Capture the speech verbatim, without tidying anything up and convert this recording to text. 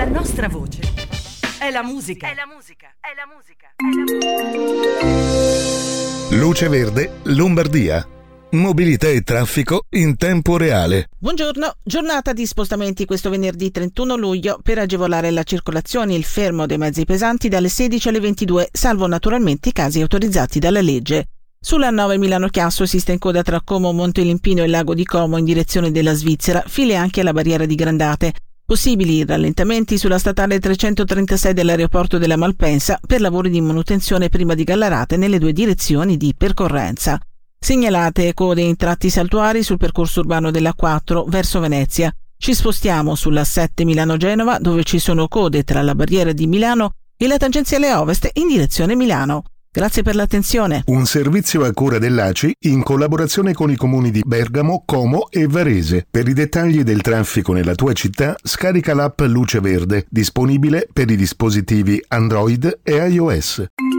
La nostra voce è la musica. È la musica. È la musica. È la musica. Luce Verde, Lombardia. Mobilità e traffico in tempo reale. Buongiorno, giornata di spostamenti questo venerdì trentuno luglio per agevolare la circolazione e il fermo dei mezzi pesanti dalle sedici alle ventidue, salvo naturalmente i casi autorizzati dalla legge. Sulla nove Milano-Chiasso si sta in coda tra Como, Montelimpino e Lago di Como in direzione della Svizzera, file anche alla barriera di Grandate. Possibili rallentamenti sulla statale trecentotrentasei dell'aeroporto della Malpensa per lavori di manutenzione prima di Gallarate nelle due direzioni di percorrenza. Segnalate code in tratti saltuari sul percorso urbano della quattro verso Venezia. Ci spostiamo sulla sette Milano-Genova dove ci sono code tra la barriera di Milano e la tangenziale ovest in direzione Milano. Grazie per l'attenzione. Un servizio a cura dell'A C I in collaborazione con i comuni di Bergamo, Como e Varese. Per i dettagli del traffico nella tua città scarica l'app Luce Verde, disponibile per i dispositivi Android e iOS.